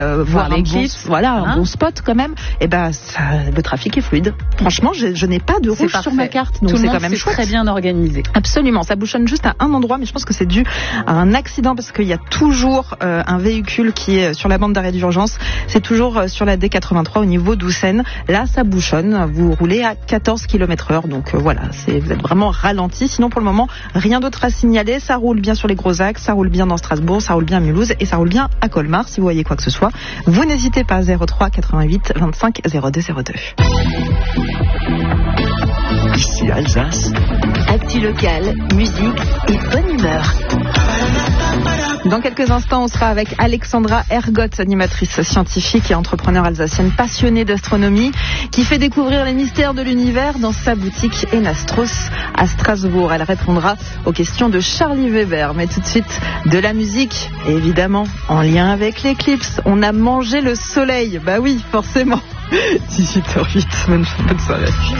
voir les clips, un bon spot quand même, et le trafic est fluide. Franchement, je n'ai pas de rouge sur ma carte, donc tout c'est le monde quand même chouette. Très bien organisé. Absolument, ça bouchonne juste à un endroit, mais je pense que c'est dû à un accident parce qu'il y a toujours un véhicule qui est sur la bande d'arrêt d'urgence. C'est toujours sur la D83 au niveau d'Houssen. Là, ça bouchonne. Vous roulez à 14 km/h, donc voilà, vous êtes vraiment ralenti. Sinon, pour le moment, rien d'autre à signaler. Ça roule bien sur les gros axes, ça roule bien dans Strasbourg, ça roule bien à Mulhouse et ça roule bien à Colmar. Si vous voyez quoi que ce soit, vous n'hésitez pas. 03 88 25 02 02. Ici Alsace. Actu locale, musique et bonne humeur. Dans quelques instants, on sera avec Alexandra Ergotte, animatrice scientifique et entrepreneure alsacienne passionnée d'astronomie, qui fait découvrir les mystères de l'univers dans sa boutique Enastros à Strasbourg. Elle répondra aux questions de Charlie Weber. Mais tout de suite, de la musique, et évidemment, en lien avec l'éclipse. On a mangé le soleil. Bah oui, forcément. 18h08, bonne soirée.